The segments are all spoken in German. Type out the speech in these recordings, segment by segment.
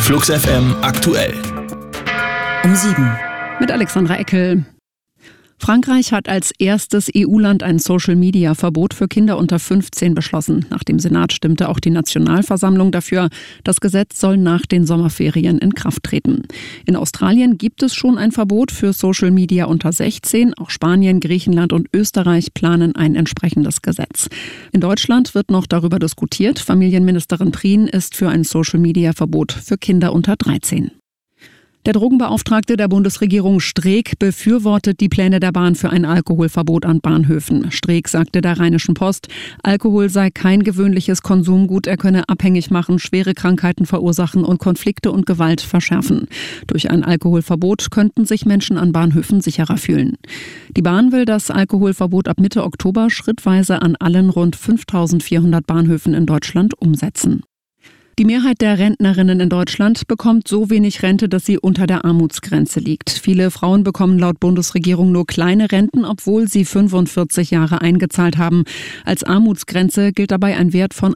Flux FM aktuell. Um 7. Mit Alexandra Eckel. Frankreich hat als erstes EU-Land ein Social-Media-Verbot für Kinder unter 15 beschlossen. Nach dem Senat stimmte auch die Nationalversammlung dafür. Das Gesetz soll nach den Sommerferien in Kraft treten. In Australien gibt es schon ein Verbot für Social-Media unter 16. Auch Spanien, Griechenland und Österreich planen ein entsprechendes Gesetz. In Deutschland wird noch darüber diskutiert. Familienministerin Prien ist für ein Social-Media-Verbot für Kinder unter 13. Der Drogenbeauftragte der Bundesregierung Streeck befürwortet die Pläne der Bahn für ein Alkoholverbot an Bahnhöfen. Streeck sagte der Rheinischen Post, Alkohol sei kein gewöhnliches Konsumgut, er könne abhängig machen, schwere Krankheiten verursachen und Konflikte und Gewalt verschärfen. Durch ein Alkoholverbot könnten sich Menschen an Bahnhöfen sicherer fühlen. Die Bahn will das Alkoholverbot ab Mitte Oktober schrittweise an allen rund 5.400 Bahnhöfen in Deutschland umsetzen. Die Mehrheit der Rentnerinnen in Deutschland bekommt so wenig Rente, dass sie unter der Armutsgrenze liegt. Viele Frauen bekommen laut Bundesregierung nur kleine Renten, obwohl sie 45 Jahre eingezahlt haben. Als Armutsgrenze gilt dabei ein Wert von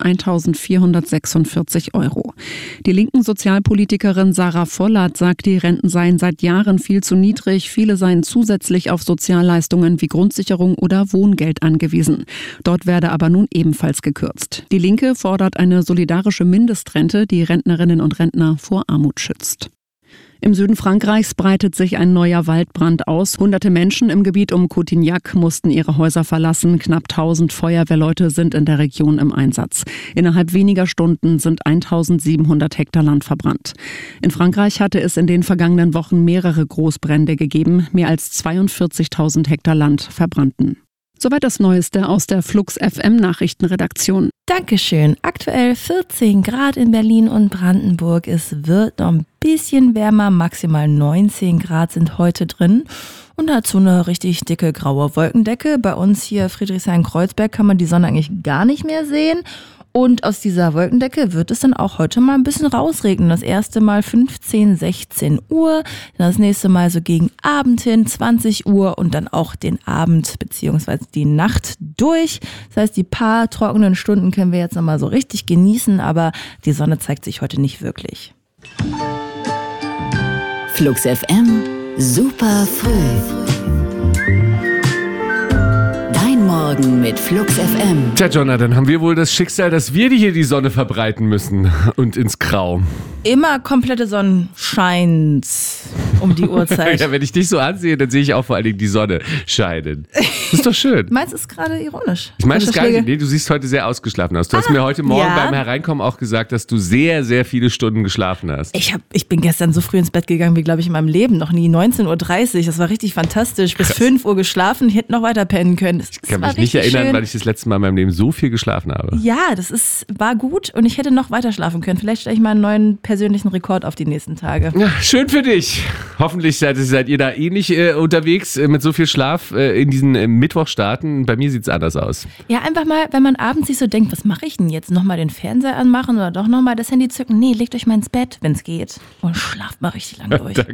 1.446 €. Die linken Sozialpolitikerin Sarah Vollert sagt, die Renten seien seit Jahren viel zu niedrig. Viele seien zusätzlich auf Sozialleistungen wie Grundsicherung oder Wohngeld angewiesen. Dort werde aber nun ebenfalls gekürzt. Die Linke fordert eine solidarische Mindestrente, die Rentnerinnen und Rentner vor Armut schützt. Im Süden Frankreichs breitet sich ein neuer Waldbrand aus. Hunderte Menschen im Gebiet um Cotignac mussten ihre Häuser verlassen. Knapp 1.000 Feuerwehrleute sind in der Region im Einsatz. Innerhalb weniger Stunden sind 1.700 Hektar Land verbrannt. In Frankreich hatte es in den vergangenen Wochen mehrere Großbrände gegeben. Mehr als 42.000 Hektar Land verbrannten. Soweit das Neueste aus der Flux FM Nachrichtenredaktion. Dankeschön. Aktuell 14 Grad in Berlin und Brandenburg. Es wird noch ein bisschen wärmer, maximal 19 Grad sind heute drin. Und dazu eine richtig dicke graue Wolkendecke. Bei uns hier Friedrichshain-Kreuzberg kann man die Sonne eigentlich gar nicht mehr sehen. Und aus dieser Wolkendecke wird es dann auch heute mal ein bisschen rausregnen. Das erste Mal 15, 16 Uhr, dann das nächste Mal so gegen Abend hin, 20 Uhr und dann auch den Abend bzw. die Nacht durch. Das heißt, die paar trockenen Stunden können wir jetzt nochmal so richtig genießen, aber die Sonne zeigt sich heute nicht wirklich. Flux FM, super früh. Morgen mit Flux FM. Tja, Jonathan, haben wir wohl das Schicksal, dass wir hier die Sonne verbreiten müssen und ins Grau. Immer komplette Sonnenschein um die Uhrzeit. Ja, wenn ich dich so ansehe, dann sehe ich auch vor allen Dingen die Sonne scheinen. Das ist doch schön. Meinst du es gerade ironisch? Ich meine es gar nicht. Nee, du siehst heute sehr ausgeschlafen aus. Du hast mir heute Morgen beim Hereinkommen auch gesagt, dass du sehr, sehr viele Stunden geschlafen hast. Ich bin gestern so früh ins Bett gegangen wie, glaube ich, in meinem Leben noch nie. 19.30 Uhr, das war richtig fantastisch. Bis 5 Uhr geschlafen, ich hätte noch weiter pennen können. Ich kann mich nicht erinnern, weil ich das letzte Mal in meinem Leben so viel geschlafen habe. Ja, war gut und ich hätte noch weiter schlafen können. Vielleicht stelle ich mal einen neuen persönlichen Rekord auf die nächsten Tage. Ja, schön für dich. Hoffentlich seid ihr da ähnlich unterwegs mit so viel Schlaf in diesen Mittwochstarten. Bei mir sieht es anders aus. Ja, einfach mal, wenn man abends sich so denkt, was mache ich denn jetzt? Nochmal den Fernseher anmachen oder doch nochmal das Handy zücken? Nee, legt euch mal ins Bett, wenn es geht. Und schlaft mal richtig lang durch.